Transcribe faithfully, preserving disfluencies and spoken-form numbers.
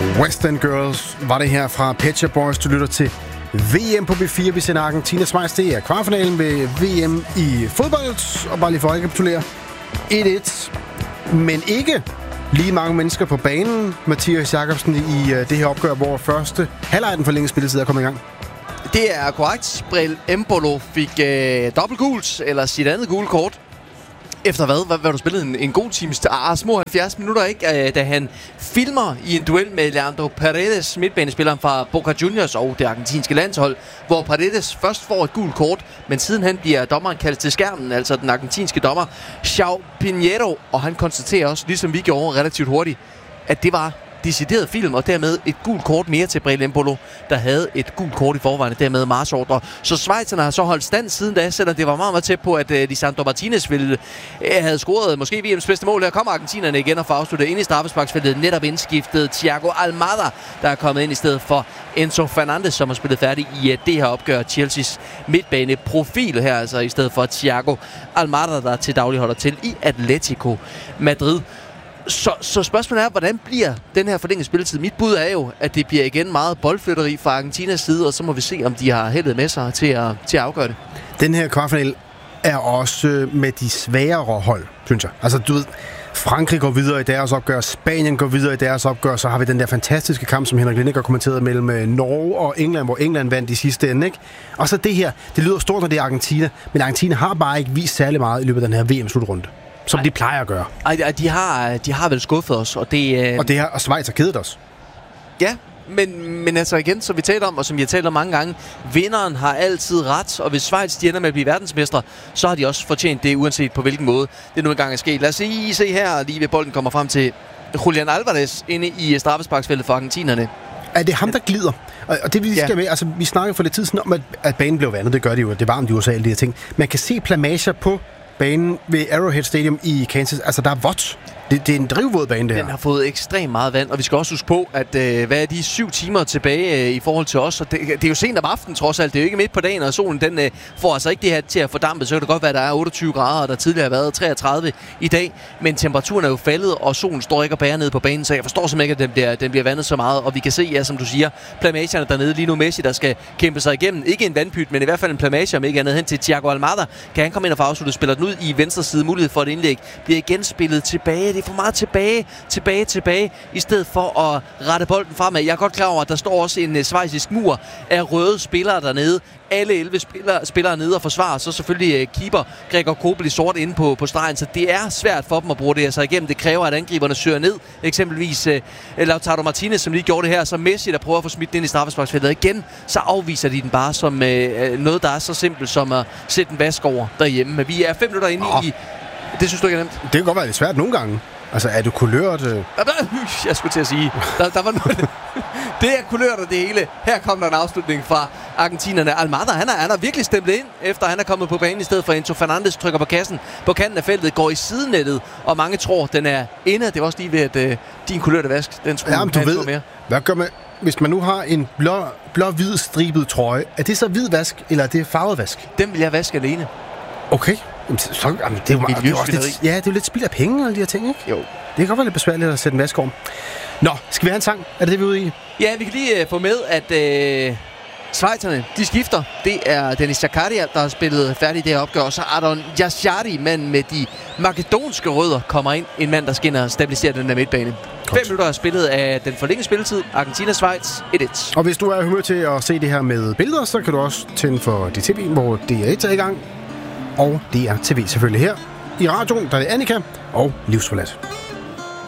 West End Girls var det her fra Pet Shop Boys. Du lytter til V M på B fire. Vi sender Argentina Schweiz. Det er kvartfinalen ved V M i fodbold. Og bare lige for at rekapitulere. et et. Men ikke lige mange mennesker på banen. Mathias Jakobsen i uh, det her opgør, hvor første halvleg den forlængede spilletid er kommet i gang. Det er korrekt. Breel Embolo fik øh, dobbelt gult, eller sit andet gule kort. Efter hvad? Hvad, hvad du spillet en, en god times ah, små halvfjerds minutter, ikke? Da han filmer i en duel med Leandro Paredes, midtbanespilleren fra Boca Juniors og det argentinske landshold, hvor Paredes først får et gult kort, men siden han bliver dommeren kaldt til skærmen, altså den argentinske dommer João Pinheiro, og han konstaterer også, ligesom vi gjorde relativt hurtigt, at det var decideret film, og dermed et gult kort mere til Breel Embolo, der havde et gult kort i forvejen, og dermed marchordre. Så schweizerne har så holdt stand siden da, selvom det var meget, meget tæt på, at uh, Lisandro Martinez ville uh, have scoret måske V M's bedste mål. Her kommer argentinerne igen og får afsluttet ind i straffesparksfeltet. Netop indskiftet Thiago Almada, der er kommet ind i stedet for Enzo Fernandez, som har spillet færdig i uh, det her opgør. Chelseas midtbaneprofil her, altså i stedet for Thiago Almada, der til daglig holder til i Atletico Madrid. Så, så spørgsmålet er, hvordan bliver den her forlængede spilletid? Mit bud er jo, at det bliver igen meget boldflytteri fra Argentinas side, og så må vi se, om de har heldet med sig til at, til at afgøre det. Den her kvartfinal er også med de sværere hold, synes jeg. Altså, du ved, Frankrig går videre i deres opgør, Spanien går videre i deres opgør, så har vi den der fantastiske kamp, som Henrik Lineker kommenterede mellem Norge og England, hvor England vandt i sidste ende, ikke? Og så det her, det lyder stort, når det er Argentina, men Argentina har bare ikke vist særlig meget i løbet af den her V M-slutrunde. Som Ej. de plejer at gøre. Ej, de har, de har vel skuffet os, og det... Øh... Og det her, og Schweiz har kedet os. Ja, men, men altså igen, som vi taler om, og som vi har talt om mange gange, vinderen har altid ret, og hvis Schweiz de ender med at blive verdensmestre, så har de også fortjent det, uanset på hvilken måde det nu engang er sket. Lad os se, se her, lige ved bolden kommer frem til Julian Alvarez inde i straffesparksfeltet for argentinerne. Er det ham, der glider? Og det vi skal ja. med, altså vi snakker for lidt tid siden om, at, at banen blev vandet, det gør det jo, det er varmt i U S A, alle de her ting. Man kan se plamager på banen ved Arrowhead Stadium i Kansas. Altså, der er vådt. Det, det er en drivvåd bane, det her. Den har fået ekstremt meget vand, og vi skal også huske på, at øh, hvad er de syv timer tilbage øh, i forhold til os? Og det, det er jo sent om aftenen, trods alt. Det er jo ikke midt på dagen, og solen den øh, får altså ikke det her til at fordampe. Så kan det godt være, at der er otteogtyve grader, og der tidligere har været treogtredive i dag. Men temperaturen er jo faldet, og solen står ikke og bærer ned på banen, så jeg forstår simpelthen ikke, at den bliver, den bliver vandet så meget. Og vi kan se, ja, som du siger, plamagerne dernede lige nu. Messi, der skal kæmpe sig igennem. Ikke en vandpyt, men i hvert fald en plamage, om ikke andet hen til Thiago Almada. Kan han komme ind og få afsluttet, spiller den ud i venstre side, mulighed for et indlæg. Bliver igen spillet tilbage. Det er for meget tilbage. tilbage, tilbage, i stedet for at rette bolden fremad. Jeg er godt klar over, at der står også en uh, schweizisk mur af røde spillere dernede. Alle elleve spillere, spillere nede og forsvarer. Så selvfølgelig uh, keeper Gregor Kobel i sort inde på, på stregen. Så det er svært for dem at bruge det altså igennem. Det kræver, at angriberne søger ned. Eksempelvis uh, Lautaro Martinez, som lige gjorde det her. Så Messi, der prøver at få smidt den ind i straffesparksfeltet. Igen, så afviser de den bare som uh, noget, der er så simpelt som at sætte en vask over derhjemme. Men vi er fem minutter inde oh. i... Det synes du ikke er nemt? Det kan godt være lidt svært nogle gange. Altså, er du kulørt? Øh... Jeg skulle til at sige. Der, der var noget. Det er kulørt og det hele. Her kom der en afslutning fra argentinerne. Almada, han har, han har virkelig stemplet ind, efter han er kommet på banen i stedet for Enzo Fernandez. Trykker på kassen på kanten af feltet, går i sidenettet, og mange tror, den er inde. Det var også lige ved, at øh, din kulørte vask, den skulle ja, du ved, mere. Hvad gør man, hvis man nu har en blå, blå-hvid stribet trøje? Er det så hvid vask, eller er det farvet vask? Den vil jeg vaske alene. Okay. Jamen, så, jamen, det, var, det, var lidt, ja, det er jo lidt spild af penge og alle de her ting, ikke? Jo. Det kan godt være lidt besværligt at sætte en vask om. Nå, skal vi have en sang? Er det det, vi er ude i? Ja, vi kan lige uh, få med, at uh, schweizerne, de skifter. Det er Dennis Zakaria, der har spillet færdig det her opgør. Og så Adon Yashari, mand med de makedonske rødder, kommer ind. En mand, der skinner og stabiliserer den der midtbane. Godt. Fem minutter er spillet af den forlængede spilletid. Argentina-Schweiz et et. Og hvis du er i humør til at se det her med billeder, så kan du også tænde for D T V, hvor D R et er i gang. Og D R T V selvfølgelig her. I radioen, der er det Annika og Livsforladt.